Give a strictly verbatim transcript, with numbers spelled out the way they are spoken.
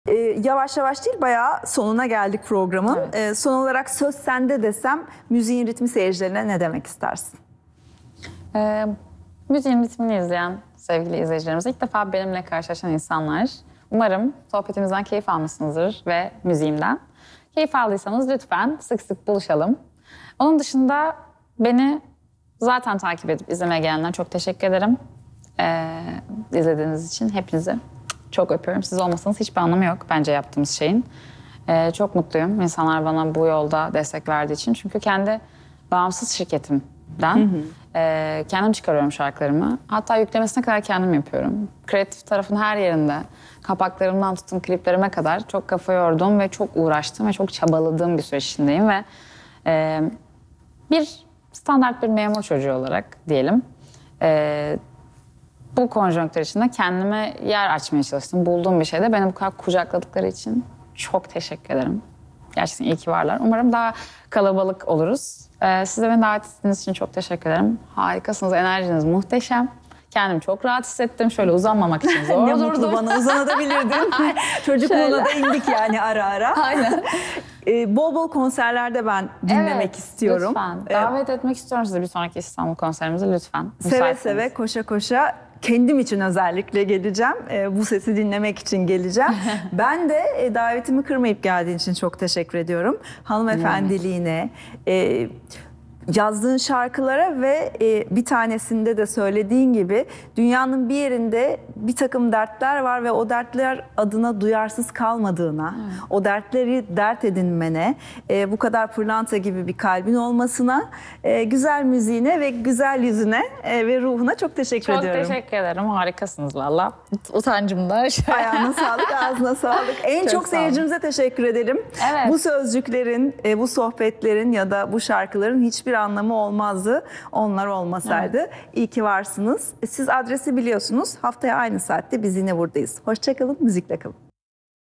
Ee, yavaş yavaş değil, bayağı sonuna geldik programın. Evet. Ee, son olarak söz sende desem, müziğin ritmi seyircilerine ne demek istersin? Ee, müziğin ritmini izleyen sevgili izleyicilerimiz, ilk defa benimle karşılaşan insanlar, umarım sohbetimizden keyif almışsınızdır ve müziğimden. Keyif aldıysanız lütfen sık sık buluşalım. Onun dışında beni zaten takip edip izlemeye gelenler çok teşekkür ederim. Ee, izlediğiniz için hepinizi çok öpüyorum. Siz olmasanız hiçbir anlamı yok bence yaptığımız şeyin. Ee, çok mutluyum insanlar bana bu yolda destek verdiği için. Çünkü kendi bağımsız şirketimden hı hı. E, kendim çıkarıyorum şarkılarımı. Hatta yüklemesine kadar kendim yapıyorum. Kreatif tarafın her yerinde, kapaklarımdan tutun kliplerime kadar çok kafa yordum ve çok uğraştım ve çok çabaladığım bir süreç içindeyim ve e, bir standart bir memur çocuğu olarak diyelim. E, bu konjonktür içinde kendime yer açmaya çalıştım. Bulduğum bir şeyde beni bu kadar kucakladıkları için çok teşekkür ederim. Gerçekten iyi ki varlar. Umarım daha kalabalık oluruz. Ee, size beni davet ettiğiniz için çok teşekkür ederim. Harikasınız, enerjiniz muhteşem. Kendimi çok rahat hissettim. Şöyle uzanmamak için zor Ne durdum. mutlu bana, uzanabilirdin. Çocukluğuna da indik yani ara ara. Aynen. Ee, bol bol konserlerde ben dinlemek Evet, istiyorum. lütfen. Ee, Davet etmek istiyorum sizi bir sonraki İstanbul konserimize lütfen. Seve Müsaitseniz. seve, koşa koşa, kendim için özellikle geleceğim. Ee, bu sesi dinlemek için geleceğim. Ben de e, davetimi kırmayıp geldiğin için çok teşekkür ediyorum. Hanımefendiliğine, e, yazdığın şarkılara ve e, bir tanesinde de söylediğin gibi dünyanın bir yerinde bir takım dertler var ve o dertler adına duyarsız kalmadığına, evet. o dertleri dert edinmene, e, bu kadar pırlanta gibi bir kalbin olmasına, e, güzel müziğine ve güzel yüzüne e, ve ruhuna çok teşekkür çok ediyorum. Çok teşekkür ederim. Harikasınız valla. Utancım da. Ayağına sağlık, ağzına sağlık. En çok, çok seyircimize teşekkür edelim. Evet. Bu sözcüklerin, e, bu sohbetlerin ya da bu şarkıların hiçbir anlamı olmazdı onlar olmasaydı. Evet. İyi ki varsınız. Siz adresi biliyorsunuz. Haftaya aynı saatte biz yine buradayız. Hoşça kalın, müzikle kalın.